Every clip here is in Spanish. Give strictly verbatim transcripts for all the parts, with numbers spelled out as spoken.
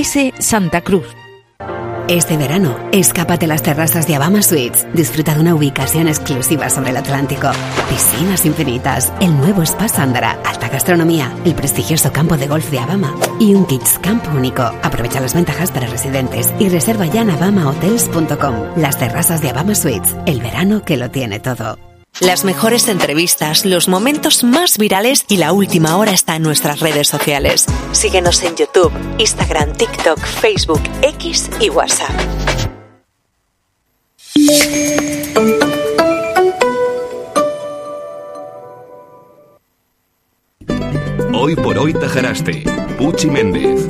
S Santa Cruz. Este verano, escápate a las terrazas de Abama Suites. Disfruta de una ubicación exclusiva sobre el Atlántico. Piscinas infinitas, el nuevo Spa Sándara, alta gastronomía, el prestigioso campo de golf de Abama y un Kids Camp único. Aprovecha las ventajas para residentes y reserva ya en abama hotels punto com. Las terrazas de Abama Suites, el verano que lo tiene todo. Las mejores entrevistas, los momentos más virales y la última hora está en nuestras redes sociales. Síguenos en YouTube, Instagram, TikTok, Facebook, X y WhatsApp. Hoy por hoy Tajaraste, Puchi Méndez.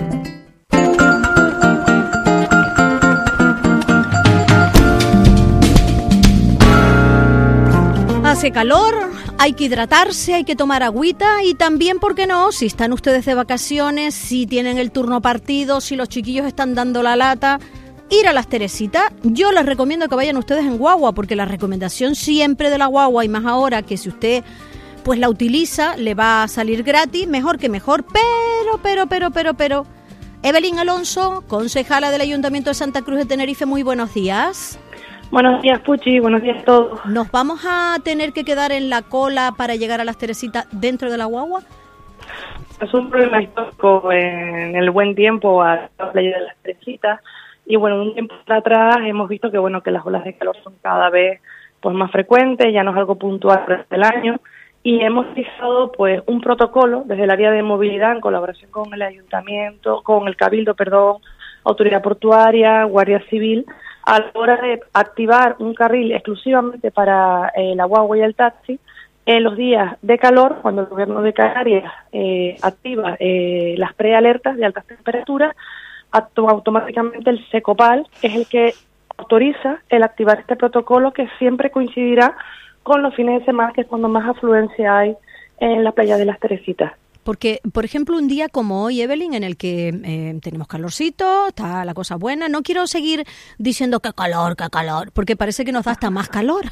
Hace calor, hay que hidratarse, hay que tomar agüita y también, ¿por qué no? Si están ustedes de vacaciones, si tienen el turno partido, si los chiquillos están dando la lata, ir a Las Teresitas. Yo les recomiendo que vayan ustedes en guagua, porque la recomendación siempre de la guagua, y más ahora que si usted pues la utiliza, le va a salir gratis, mejor que mejor, pero, pero, pero, pero, pero... Evelyn Alonso, concejala del Ayuntamiento de Santa Cruz de Tenerife, muy buenos días. Buenos días, Puchi, buenos días a todos. ¿Nos vamos a tener que quedar en la cola para llegar a Las Teresitas dentro de la guagua? Es un problema histórico en el buen tiempo a la playa de Las Teresitas. Y bueno, un tiempo atrás hemos visto que bueno que las olas de calor son cada vez pues más frecuentes, ya no es algo puntual durante el año. Y hemos realizado pues un protocolo desde el área de movilidad en colaboración con el Ayuntamiento, con el Cabildo, perdón, Autoridad Portuaria, Guardia Civil, a la hora de activar un carril exclusivamente para eh, la guagua y el taxi en los días de calor, cuando el Gobierno de Canarias eh, activa eh, las prealertas de altas temperaturas, actúa automáticamente el SECOPAL, que es el que autoriza el activar este protocolo, que siempre coincidirá con los fines de semana, que es cuando más afluencia hay en la playa de Las Teresitas. Porque, por ejemplo, un día como hoy, Evelyn, en el que eh, tenemos calorcito, está la cosa buena, no quiero seguir diciendo qué calor, qué calor, porque parece que nos da hasta más calor.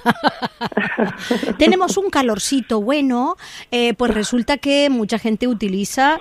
Tenemos un calorcito bueno, eh, pues resulta que mucha gente utiliza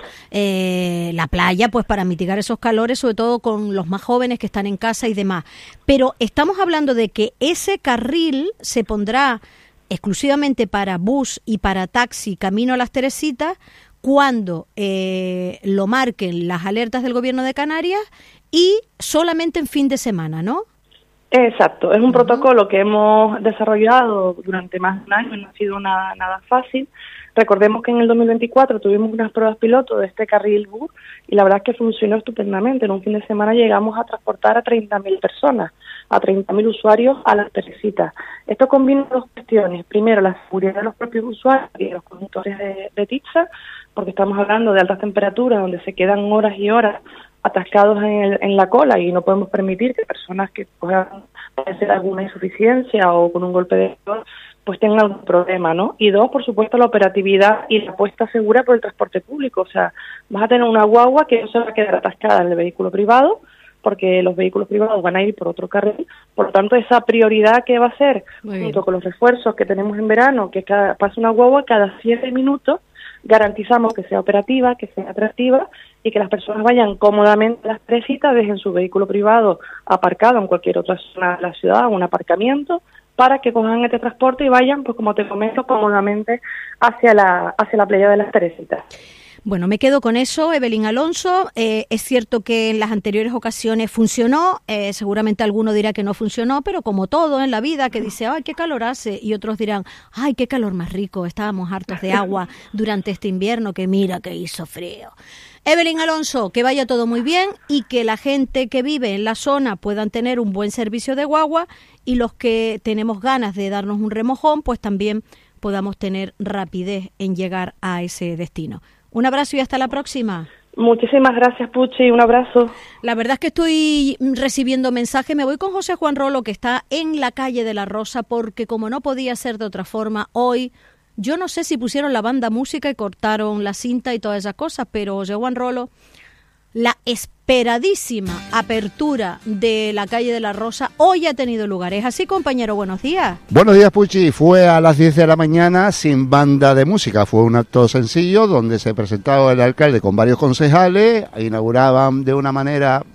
eh, la playa pues para mitigar esos calores, sobre todo con los más jóvenes que están en casa y demás. Pero estamos hablando de que ese carril se pondrá exclusivamente para bus y para taxi camino a Las Teresitas, cuando eh, lo marquen las alertas del Gobierno de Canarias y solamente en fin de semana, ¿no? Exacto, es un Uh-huh. protocolo que hemos desarrollado durante más de un año, no ha sido nada, nada fácil. Recordemos que en el dos mil veinticuatro tuvimos unas pruebas piloto de este carril bus y la verdad es que funcionó estupendamente. En un fin de semana llegamos a transportar a treinta mil personas, a treinta mil usuarios a Las Teresitas. Esto combina dos cuestiones. Primero, la seguridad de los propios usuarios y de los conductores de, de pizza, porque estamos hablando de altas temperaturas donde se quedan horas y horas atascados en, el, en la cola y no podemos permitir que personas que puedan padecer alguna insuficiencia o con un golpe de calor pues tengan algún problema, ¿no? Y dos, por supuesto, la operatividad y la apuesta segura por el transporte público. O sea, vas a tener una guagua que no se va a quedar atascada en el vehículo privado, porque los vehículos privados van a ir por otro carril. Por lo tanto, esa prioridad que va a ser, junto con los refuerzos que tenemos en verano, que cada, pasa una guagua cada siete minutos, garantizamos que sea operativa, que sea atractiva y que las personas vayan cómodamente a Las Teresitas, dejen su vehículo privado aparcado en cualquier otra zona de la ciudad, un aparcamiento, para que cojan este transporte y vayan, pues como te comento, cómodamente hacia la hacia la playa de Las Teresitas. Bueno, me quedo con eso, Evelyn Alonso. Eh, es cierto que en las anteriores ocasiones funcionó, eh, seguramente alguno dirá que no funcionó, pero como todo en la vida, que dice, ay, qué calor hace, y otros dirán, ay, qué calor más rico, estábamos hartos de agua durante este invierno, que mira que hizo frío. Evelyn Alonso, que vaya todo muy bien y que la gente que vive en la zona puedan tener un buen servicio de guagua y los que tenemos ganas de darnos un remojón, pues también podamos tener rapidez en llegar a ese destino. Un abrazo y hasta la próxima. Muchísimas gracias, Puchi, un abrazo. La verdad es que estoy recibiendo mensajes. Me voy con José Juan Rolo, que está en la calle de la Rosa, porque como no podía ser de otra forma, hoy, yo no sé si pusieron la banda música y cortaron la cinta y todas esas cosas, pero José Juan Rolo, la esperadísima apertura de la calle de la Rosa hoy ha tenido lugar. ¿Es así, compañero? Buenos días. Buenos días, Puchi. Fue a las diez de la mañana sin banda de música. Fue un acto sencillo donde se presentaba el alcalde con varios concejales, inauguraban de una manera